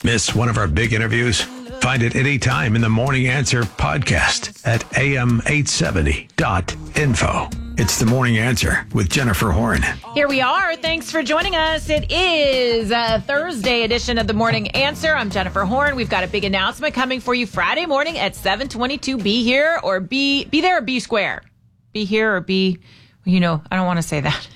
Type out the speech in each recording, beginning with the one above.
Miss one of our big interviews? Find it anytime in the Morning Answer podcast at am870.info. It's the Morning Answer with Jennifer Horn. Here we are. Thanks for joining us. It is a Thursday edition of the Morning Answer. I'm Jennifer Horn. We've got a big announcement coming for you Friday morning at 7:22. Be here or be there or be square. Be here or be, I don't want to say that.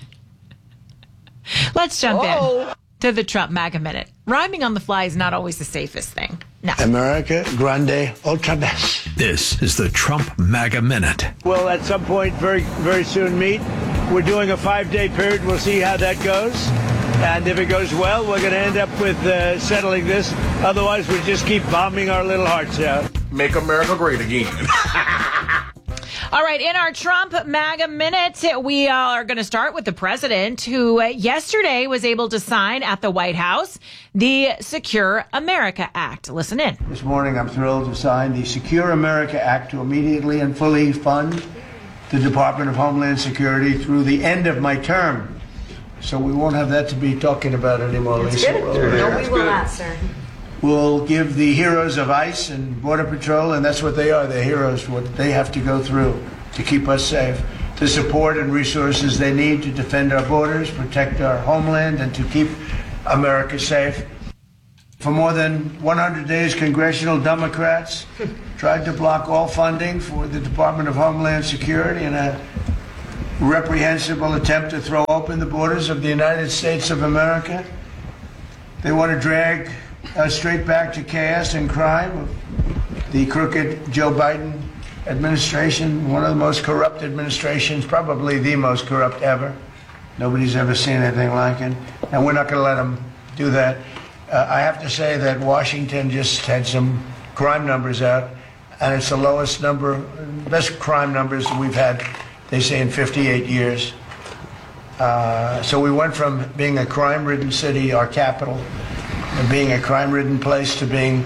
Let's jump in to the Trump MAGA Minute. Rhyming on the fly is not always the safest thing. No. America Grande Ultra Best. This is the Trump MAGA Minute. We'll at some point very, very soon meet. We're doing a 5-day period. We'll see how that goes. And if it goes well, we're going to end up with settling this. Otherwise, we just keep bombing our little hearts out. Make America great again. All right, in our Trump MAGA Minute, we are going to start with the president, who yesterday was able to sign at the White House the Secure America Act. Listen in. This morning, I'm thrilled to sign the Secure America Act to immediately and fully fund the Department of Homeland Security through the end of my term. So we won't have that to be talking about anymore, Lisa. No, we will not, sir. We'll give the heroes of ICE and Border Patrol, and that's what they are, they're heroes, what they have to go through to keep us safe, the support and resources they need to defend our borders, protect our homeland, and to keep America safe. For more than 100 days, congressional Democrats tried to block all funding for the Department of Homeland Security in a reprehensible attempt to throw open the borders of the United States of America. They want to drag straight back to chaos and crime of the crooked Joe Biden administration, one of the most corrupt administrations, probably the most corrupt ever. Nobody's ever seen anything like it, and we're not going to let them do that. I have to say that Washington just had some crime numbers out, and it's the lowest number, best crime numbers we've had, they say, in 58 years. So we went from being a crime-ridden city, our capital, and being a crime-ridden place to being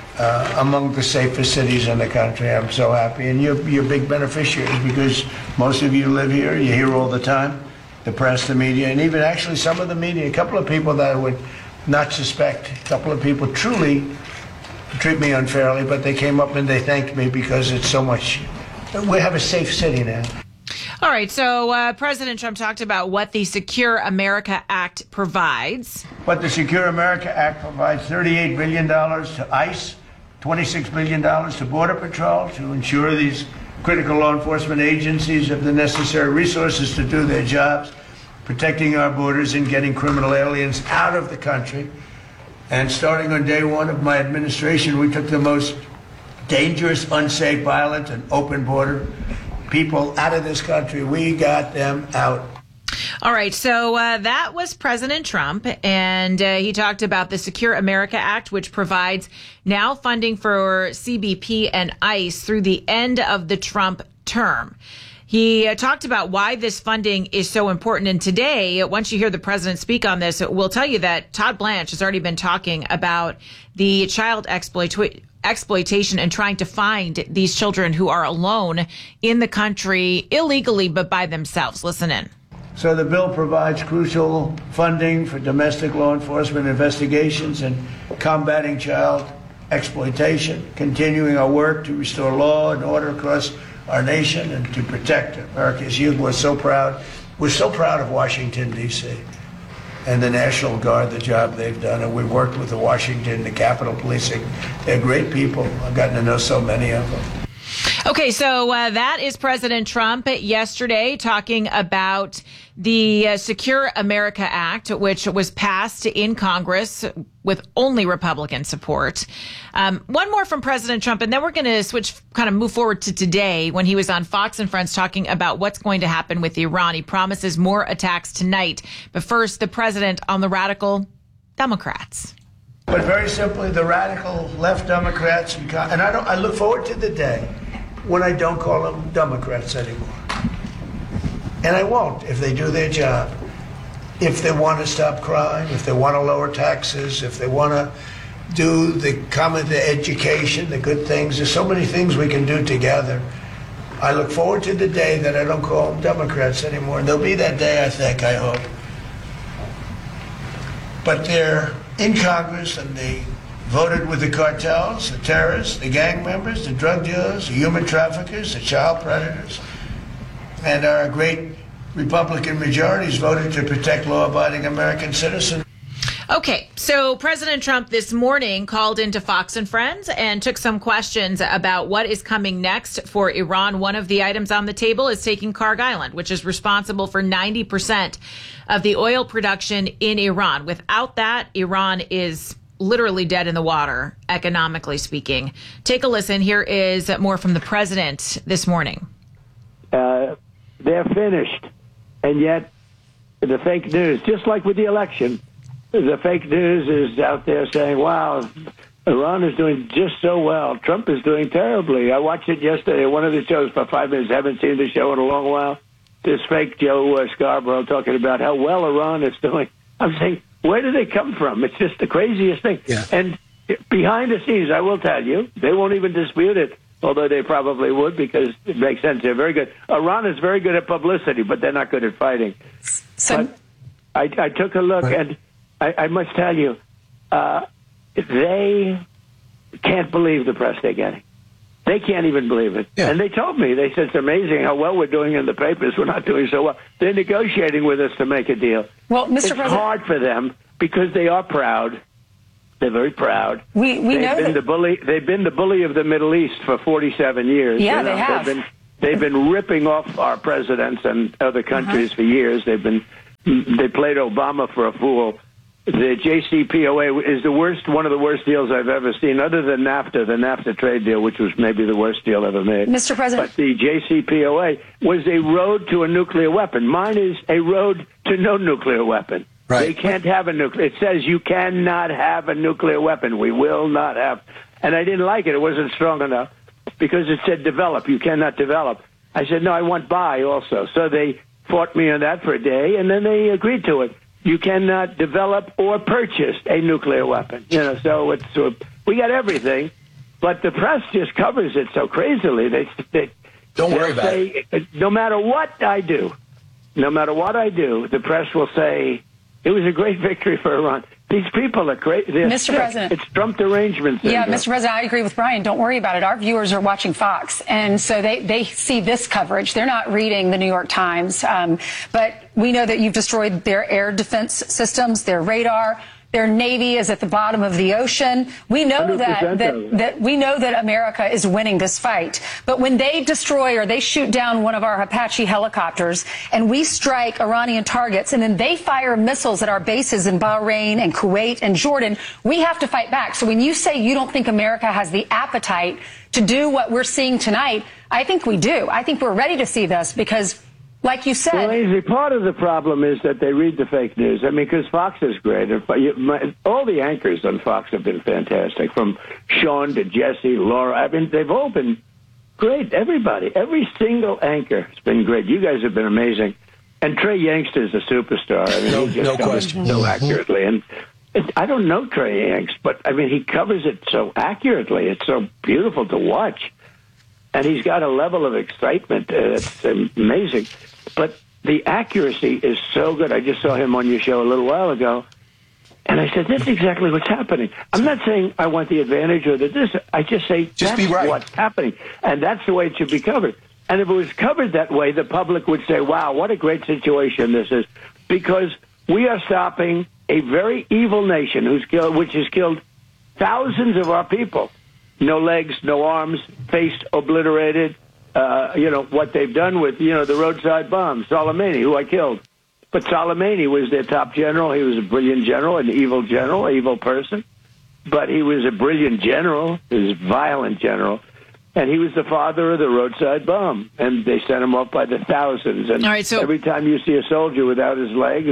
among the safest cities in the country. I'm so happy. And you're big beneficiaries because most of you live here. You hear all the time, the press, the media, and even actually some of the media, a couple of people that I would not suspect, a couple of people truly treat me unfairly, but they came up and they thanked me because it's so much. We have a safe city now. All right, so President Trump talked about what the Secure America Act provides. What the Secure America Act provides, $38 billion to ICE, $26 billion to Border Patrol to ensure these critical law enforcement agencies have the necessary resources to do their jobs, protecting our borders and getting criminal aliens out of the country. And starting on day one of my administration, we took the most dangerous, unsafe, violent, and open border people out of this country. We got them out. All right, so that was President Trump, and he talked about the Secure America Act, which provides now funding for CBP and ICE through the end of the Trump term. He talked about why this funding is so important. And today, once you hear the president speak on this, we'll tell you that Todd Blanche has already been talking about the child exploitation and trying to find these children who are alone in the country illegally, but by themselves. Listen in. So the bill provides crucial funding for domestic law enforcement investigations and combating child exploitation, continuing our work to restore law and order across our nation and to protect America's youth. We're so proud. We're so proud of Washington, D.C. and the National Guard, the job they've done. And we've worked with the Washington, the Capitol Policing. They're great people. I've gotten to know so many of them. Okay, so that is President Trump yesterday talking about the Secure America Act, which was passed in Congress with only Republican support. One more from President Trump, and then we're going to move forward to today when he was on Fox and Friends talking about what's going to happen with Iran. He promises more attacks tonight. But first, the president on the radical Democrats. But very simply, the radical left Democrats, and I look forward to the day when I don't call them Democrats anymore. And I won't if they do their job. If they want to stop crime, if they want to lower taxes, if they want to do the education, the good things. There's so many things we can do together. I look forward to the day that I don't call them Democrats anymore. And there'll be that day, I think, I hope. But they're in Congress and they voted with the cartels, the terrorists, the gang members, the drug dealers, the human traffickers, the child predators, and our great Republican majorities voted to protect law-abiding American citizens. Okay, so President Trump this morning called into Fox and Friends and took some questions about what is coming next for Iran. One of the items on the table is taking Kharg Island, which is responsible for 90% of the oil production in Iran. Without that, Iran is literally dead in the water, economically speaking. Take a listen. Here is more from the president this morning. They're finished, and yet the fake news, just like with the election, the fake news is out there saying, wow, Iran is doing just so well. Trump is doing terribly. I watched it yesterday, one of the shows for 5 minutes. I haven't seen the show in a long while. This fake Joe Scarborough talking about how well Iran is doing. I'm saying, where do they come from? It's just the craziest thing. Yeah. And behind the scenes, I will tell you, they won't even dispute it, although they probably would because it makes sense. They're very good. Iran is very good at publicity, but they're not good at fighting. So but I took a look, and I must tell you, they can't believe the press they're getting. They can't even believe it. Yeah. And they told me, they said, it's amazing how well we're doing in the papers. We're not doing so well. They're negotiating with us to make a deal. Well, Mr. It's President, hard for them because they are proud. They're very proud. We know been the bully. They've been the bully of the Middle East for 47 years. Yeah, they have. They've been ripping off our presidents and other countries for years. They played Obama for a fool. The JCPOA is one of the worst deals I've ever seen, other than NAFTA, the NAFTA trade deal, which was maybe the worst deal ever made. Mr. President. But the JCPOA was a road to a nuclear weapon. Mine is a road to no nuclear weapon. Right. They can't have a nuclear. It says you cannot have a nuclear weapon. We will not have. And I didn't like it. It wasn't strong enough because it said develop. You cannot develop. I said, no, I want buy also. So they fought me on that for a day, and then they agreed to it. You cannot develop or purchase a nuclear weapon. So we got everything, but the press just covers it so crazily. They don't worry about it. No matter what I do, the press will say it was a great victory for Iran. These people are crazy. Mr. President. It's Trump derangement syndrome. Yeah, Mr. President, I agree with Brian. Don't worry about it. Our viewers are watching Fox, and so they see this coverage. They're not reading the New York Times. But we know that you've destroyed their air defense systems, their radar. Their Navy is at the bottom of the ocean. We know that we know that America is winning this fight. But when they destroy or they shoot down one of our Apache helicopters and we strike Iranian targets and then they fire missiles at our bases in Bahrain and Kuwait and Jordan, we have to fight back. So when you say you don't think America has the appetite to do what we're seeing tonight, I think we do. I think we're ready to see this because, like you said. Well, part of the problem is that they read the fake news. I mean, because Fox is great. All the anchors on Fox have been fantastic, from Sean to Jesse, Laura. I mean, they've all been great. Everybody, every single anchor has been great. You guys have been amazing. And Trey Yangster's a superstar. I mean, he just covers it so accurately. And I don't know Trey Yanks, but, I mean, he covers it so accurately. It's so beautiful to watch. And he's got a level of excitement that's amazing. But the accuracy is so good. I just saw him on your show a little while ago, and I said, that's exactly what's happening. I'm not saying I want the advantage or this. I just say that's what's happening, and that's the way it should be covered. And if it was covered that way, the public would say, wow, what a great situation this is, because we are stopping a very evil nation which has killed thousands of our people. No legs, no arms, face obliterated. What they've done with, the roadside bombs. Soleimani, who I killed. But Soleimani was their top general. He was a brilliant general, an evil person. But he was a brilliant general. He was a violent general. And he was the father of the roadside bomb. And they sent him off by the thousands. And every time you see a soldier without his legs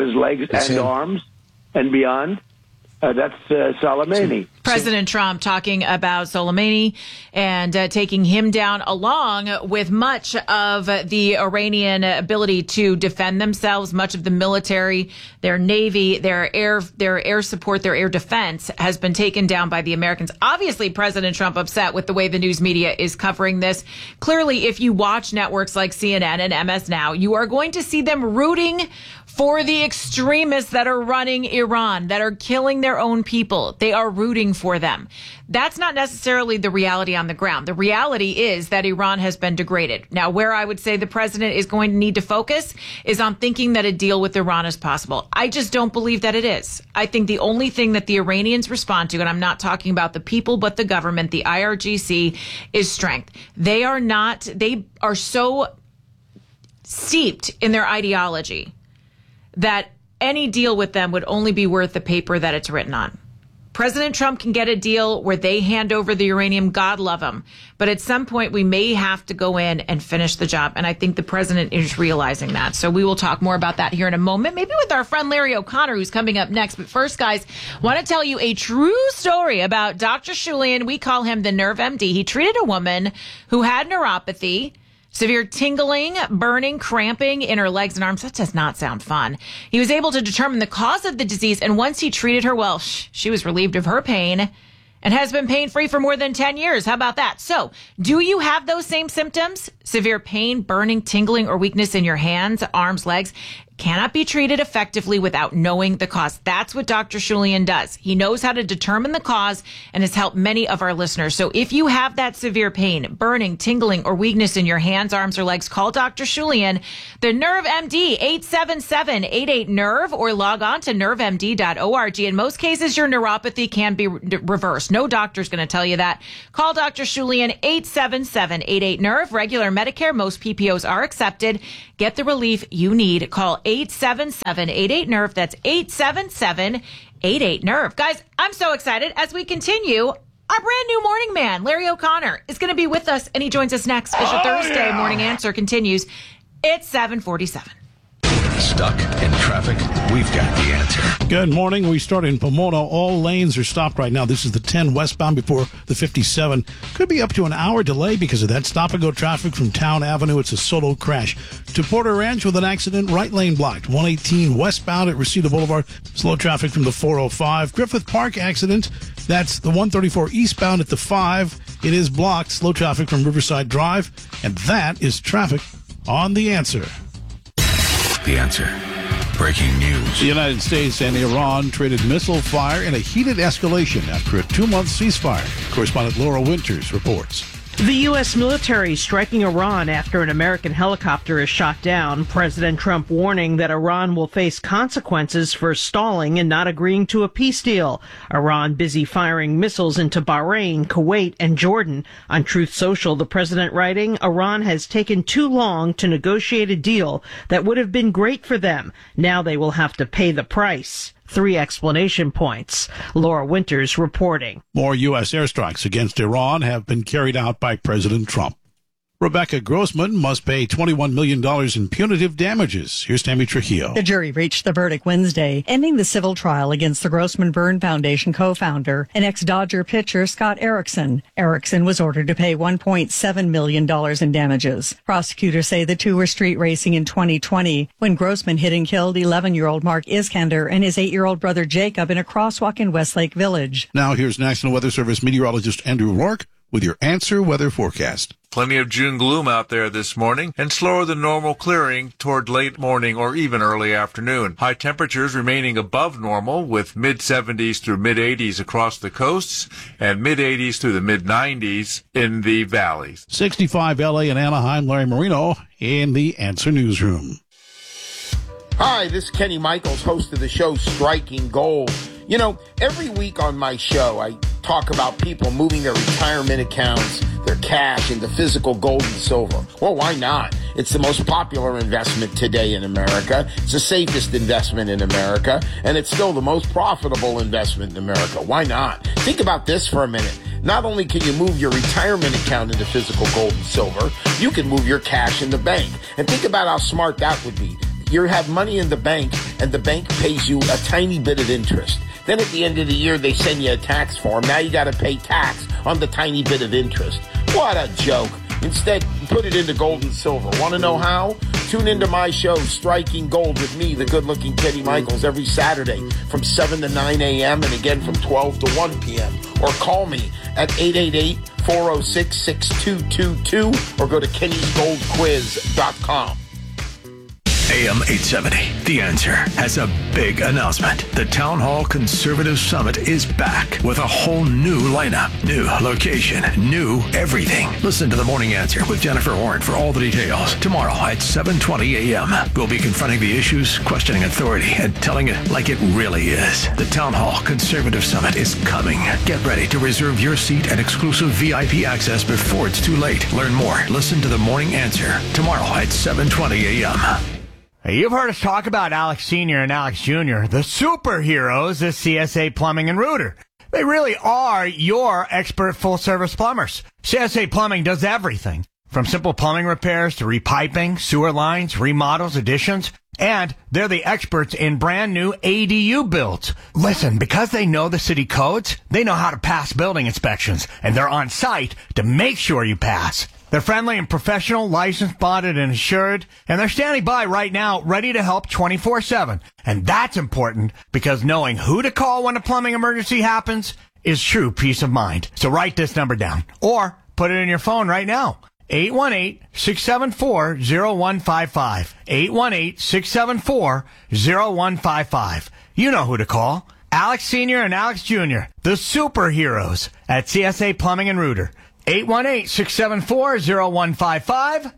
and arms and beyond, that's Soleimani. President Trump talking about Soleimani and taking him down, along with much of the Iranian ability to defend themselves. Much of the military, their Navy, their air support, their air defense has been taken down by the Americans. Obviously, President Trump upset with the way the news media is covering this. Clearly, if you watch networks like CNN and MS Now, you are going to see them rooting for the extremists that are running Iran, that are killing their own people. They are rooting for them. That's not necessarily the reality on the ground. The reality is that Iran has been degraded. Now, where I would say the president is going to need to focus is on thinking that a deal with Iran is possible. I just don't believe that it is. I think the only thing that the Iranians respond to, and I'm not talking about the people, but the government, the IRGC, is strength. They are so steeped in their ideology that any deal with them would only be worth the paper that it's written on. President Trump can get a deal where they hand over the uranium. God love him. But at some point, we may have to go in and finish the job. And I think the president is realizing that. So we will talk more about that here in a moment, maybe with our friend Larry O'Connor, who's coming up next. But first, guys, want to tell you a true story about Dr. Shulian. We call him the Nerve MD. He treated a woman who had neuropathy, severe tingling, burning, cramping in her legs and arms. That does not sound fun. He was able to determine the cause of the disease, and once he treated her, well, she was relieved of her pain and has been pain-free for more than 10 years. How about that? So, do you have those same symptoms? Severe pain, burning, tingling, or weakness in your hands, arms, legs? Cannot be treated effectively without knowing the cause. That's what Dr. Shulian does. He knows how to determine the cause and has helped many of our listeners. So if you have that severe pain, burning, tingling, or weakness in your hands, arms, or legs, call Dr. Shulian, the Nerve MD, 877-88-NERVE, or log on to nervemd.org. In most cases, your neuropathy can be reversed. No doctor's going to tell you that. Call Dr. Shulian, 877-88-NERVE. Regular Medicare, most PPOs are accepted. Get the relief you need. Call 877-88-NERVE. That's 877-88-NERVE. Guys, I'm so excited as we continue. Our brand new morning man, Larry O'Connor, is going to be with us, and he joins us next as your Thursday Morning Answer continues. It's 7:47. Stuck in traffic? We've got the answer. Good morning. We start in Pomona. All lanes are stopped right now. This is the 10 westbound before the 57. Could be up to an hour delay because of that stop-and-go traffic from Town Avenue. It's a solo crash. To Porter Ranch with an accident, right lane blocked. 118 westbound at Reseda Boulevard. Slow traffic from the 405. Griffith Park accident. That's the 134 eastbound at the 5. It is blocked. Slow traffic from Riverside Drive. And that is traffic on The Answer. The Answer. Breaking news. The United States and Iran traded missile fire in a heated escalation after a 2-month ceasefire. Correspondent Laura Winters reports. The U.S. military striking Iran after an American helicopter is shot down. President Trump warning that Iran will face consequences for stalling and not agreeing to a peace deal. Iran busy firing missiles into Bahrain, Kuwait, and Jordan. On Truth Social, the president writing, Iran has taken too long to negotiate a deal that would have been great for them. Now they will have to pay the price. 3 explanation points. Laura Winters reporting. More U.S. airstrikes against Iran have been carried out by President Trump. Rebecca Grossman must pay $21 million in punitive damages. Here's Tammy Trujillo. The jury reached the verdict Wednesday, ending the civil trial against the Grossman Burn Foundation co-founder and ex-Dodger pitcher Scott Erickson. Erickson was ordered to pay $1.7 million in damages. Prosecutors say the two were street racing in 2020 when Grossman hit and killed 11-year-old Mark Iskander and his 8-year-old brother Jacob in a crosswalk in Westlake Village. Now here's National Weather Service meteorologist Andrew Rourke with your Answer Weather forecast. Plenty of June gloom out there this morning and slower than normal clearing toward late morning or even early afternoon. High temperatures remaining above normal with mid-70s through mid-80s across the coasts and mid-80s through the mid-90s in the valleys. 65 L.A. and Anaheim. Larry Marino in the Answer Newsroom. Hi, this is Kenny Michaels, host of the show Striking Gold. You know, every week on my show, I talk about people moving their retirement accounts, their cash into physical gold and silver. Well, why not? It's the most popular investment today in America. It's the safest investment in America, and it's still the most profitable investment in America. Why not? Think about this for a minute. Not only can you move your retirement account into physical gold and silver, you can move your cash in the bank. And think about how smart that would be. You have money in the bank, and the bank pays you a tiny bit of interest. Then at the end of the year, they send you a tax form. Now you got to pay tax on the tiny bit of interest. What a joke. Instead, put it into gold and silver. Want to know how? Tune into my show, Striking Gold, with me, the good-looking Kenny Michaels, every Saturday from 7 to 9 a.m. and again from 12 to 1 p.m. Or call me at 888-406-6222 or go to kennysgoldquiz.com. AM 870, The Answer, has a big announcement. The Town Hall Conservative Summit is back with a whole new lineup, new location, new everything. Listen to The Morning Answer with Jennifer Horn for all the details. Tomorrow at 7:20 a.m. We'll be confronting the issues, questioning authority, and telling it like it really is. The Town Hall Conservative Summit is coming. Get ready to reserve your seat and exclusive VIP access before it's too late. Learn more. Listen to The Morning Answer tomorrow at 7:20 a.m. You've heard us talk about Alex Sr. and Alex Jr., the superheroes of CSA Plumbing and Rooter. They really are your expert full-service plumbers. CSA Plumbing does everything, from simple plumbing repairs to repiping, sewer lines, remodels, additions, and they're the experts in brand new ADU builds. Listen, because they know the city codes, they know how to pass building inspections, and they're on site to make sure you pass. They're friendly and professional, licensed, bonded, and insured, and they're standing by right now, ready to help 24/7. And that's important because knowing who to call when a plumbing emergency happens is true peace of mind. So write this number down or put it in your phone right now. 818-674-0155. 818-674-0155. You know who to call. Alex Sr. and Alex Jr., the superheroes at CSA Plumbing and Rooter. 818-674-0155.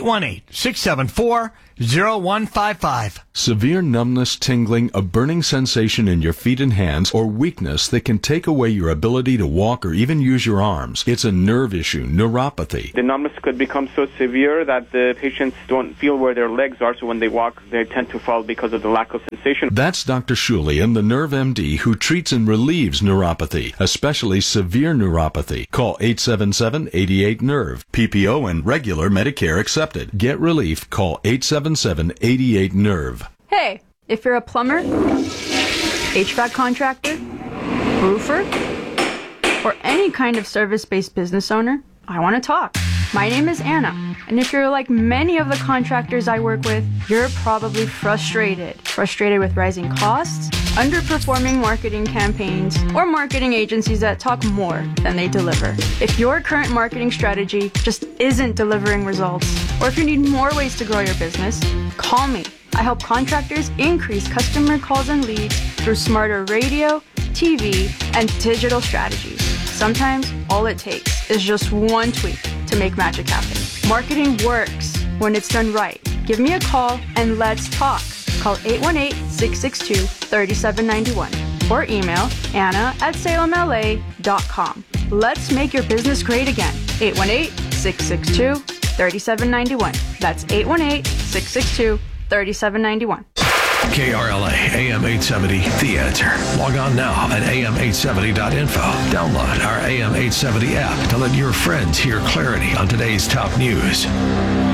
818-674-0155. Severe numbness, tingling, a burning sensation in your feet and hands, or weakness that can take away your ability to walk or even use your arms. It's a nerve issue, neuropathy. The numbness could become so severe that the patients don't feel where their legs are, so when they walk, they tend to fall because of the lack of sensation. That's Dr. Shulian, the Nerve MD, who treats and relieves neuropathy, especially severe neuropathy. Call 877-88-NERVE. PPO and regular Medicare accepted. Get relief. Call 877-88-NERVE. Hey, if you're a plumber, HVAC contractor, roofer, or any kind of service-based business owner, I want to talk. My name is Anna, and if you're like many of the contractors I work with, you're probably frustrated. Frustrated with rising costs, underperforming marketing campaigns, or marketing agencies that talk more than they deliver. If your current marketing strategy just isn't delivering results, or if you need more ways to grow your business, call me. I help contractors increase customer calls and leads through smarter radio, TV, and digital strategies. Sometimes all it takes is just one tweak to make magic happen. Marketing works when it's done right. Give me a call and let's talk. Call 818-662-3791 or email anna@salemla.com. Let's make your business great again. 818-662-3791. That's 818-662-3791. KRLA AM 870, The Answer. Log on now at am870.info. Download our AM 870 app to let your friends hear clarity on today's top news.